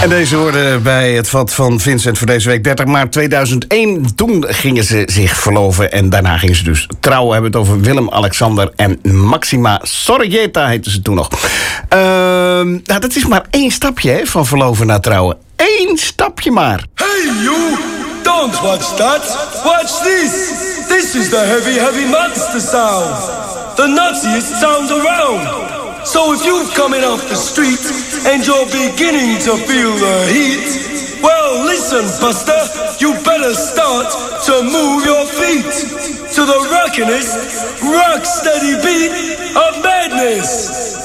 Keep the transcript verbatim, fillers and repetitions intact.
En deze hoorden bij het vat van Vincent voor deze week dertig maart tweeduizend één. Toen gingen ze zich verloven en daarna gingen ze dus trouwen. We hebben het over Willem-Alexander en Maxima Sorrieta heette ze toen nog. Uh, nou, dat is maar één stapje hè, van verloven naar trouwen. Eén stapje maar. Hey you! Don't watch that! Watch this! This is the heavy, heavy monster sound! The nuttiest sound around! So if you're coming off the street and you're beginning to feel the heat, well, listen, Buster, you better start to move your feet to the rockin'est, rock-steady beat of madness.